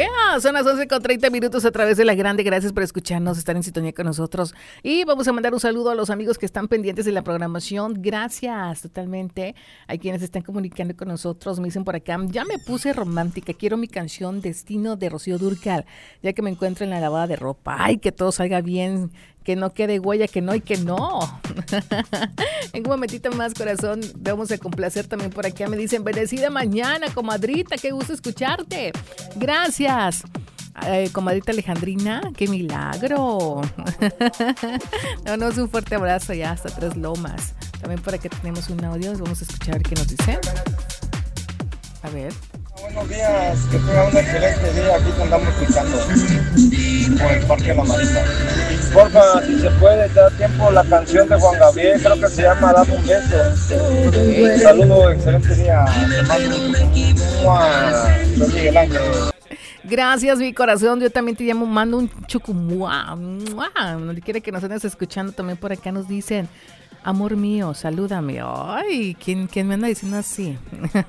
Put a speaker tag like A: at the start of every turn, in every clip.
A: Son las 11:30 a través de La Grande. Gracias por escucharnos, estar en sintonía con nosotros. Y vamos a mandar un saludo a los amigos que están pendientes de la programación. Gracias totalmente a quienes están comunicando con nosotros. Me dicen por acá, ya me puse romántica, quiero mi canción Destino de Rocío Dúrcal, ya que me encuentro en la lavada de ropa. Ay, que todo salga bien, que no quede huella, que no y que no. En un momentito más, corazón, vamos a complacer también por acá. Me dicen, bendecida mañana, comadrita, qué gusto escucharte. Gracias. Comadrita Alejandrina, qué milagro. Damos un fuerte abrazo ya hasta Tres Lomas. También por acá tenemos un audio, vamos a escuchar qué nos dice. A ver.
B: Buenos días, que tenga un excelente día. Aquí te andamos escuchando por el Parque de la Marina. Porfa, si se puede, te da tiempo la canción de Juan Gabriel, creo que se llama Dame un beso. Saludos, excelente día. Te mando un Soy Miguel Ángel.
A: Gracias, mi corazón. Yo también te llamo, mando un chucumua. No quiere que nos andes escuchando. También por acá nos dicen, amor mío, salúdame. Ay, ¿quién me anda diciendo así?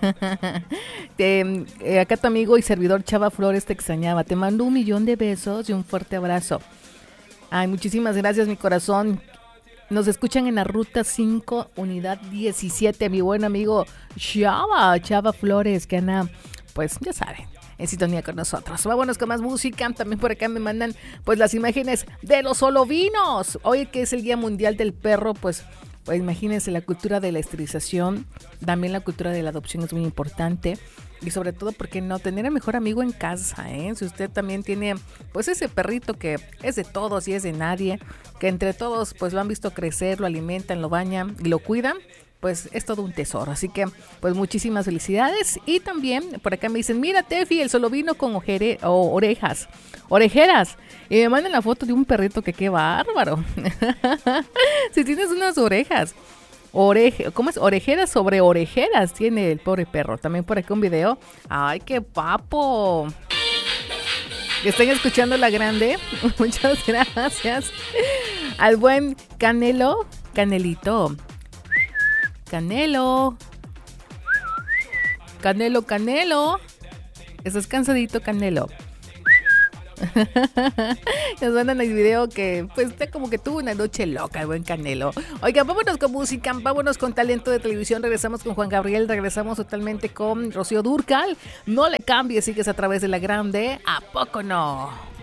A: Acá tu amigo y servidor Chava Flores te extrañaba. Te mando 1,000,000 de besos y un fuerte abrazo. Ay, muchísimas gracias, mi corazón. Nos escuchan en la ruta 5, unidad 17. Mi buen amigo Chava Flores, que anda, pues ya saben, en sintonía con nosotros. Vámonos con más música. También por acá me mandan pues las imágenes de los olovinos. Hoy que es el Día Mundial del Perro, pues imagínense, la cultura de la esterilización, también la cultura de la adopción es muy importante. Y sobre todo, ¿por qué no tener al mejor amigo en casa? Si usted también tiene pues ese perrito que es de todos y es de nadie, que entre todos pues lo han visto crecer, lo alimentan, lo bañan y lo cuidan, pues es todo un tesoro. Así que pues muchísimas felicidades. Y también por acá me dicen, mira Tefi, el solovino con orejeras. Y me mandan la foto de un perrito que qué bárbaro. Si tienes unas orejas. ¿Cómo es? Orejeras sobre orejeras tiene el pobre perro. También por aquí un video. ¡Ay, qué papo! Que estén escuchando La Grande. Muchas gracias. Al buen Canelito. Canelo. ¿Estás cansadito, Canelo? Nos mandan el video que pues está como que tuvo una noche loca el buen Canelo. Oigan, vámonos con música, vámonos con talento de televisión. Regresamos con Juan Gabriel, regresamos totalmente con Rocío Dúrcal. No le cambies, sigues a través de La Grande. ¿A poco no?